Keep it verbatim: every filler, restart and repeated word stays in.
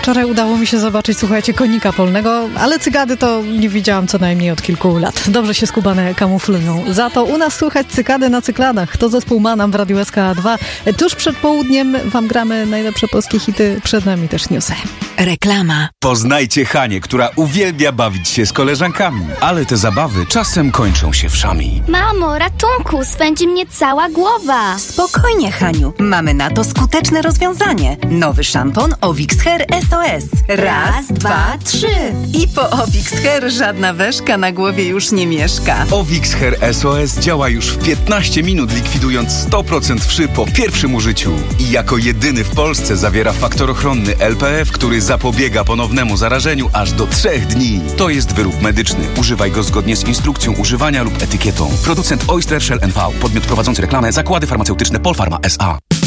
Wczoraj udało mi się zobaczyć, słuchajcie, konika polnego, ale cykady to nie widziałam co najmniej od kilku lat. Dobrze się skubane kamuflują. Za to u nas słychać cykady na cykladach. To zespół Manam w Radiu S K dwa. Tuż przed południem wam gramy najlepsze polskie hity, przed nami też newsy. Reklama. Poznajcie Hanię, która uwielbia bawić się z koleżankami, ale te zabawy czasem kończą się wszami. Mamo, ratunku, swędzi mnie cała głowa. Spokojnie, Haniu. Mamy na to skuteczne rozwiązanie. Nowy szampon Ovix Hair S O S. Raz, dwa, trzy. I po Ovix Hair żadna weszka na głowie już nie mieszka. Ovix Hair S O S działa już w piętnaście minut, likwidując sto procent wszy po pierwszym użyciu. I jako jedyny w Polsce zawiera faktor ochronny L P F, który zapobiega ponownemu zarażeniu aż do trzech dni. To jest wyrób medyczny. Używaj go zgodnie z instrukcją używania lub etykietą. Producent Oyster Shell N V. Podmiot prowadzący reklamę. Zakłady farmaceutyczne Polpharma S A.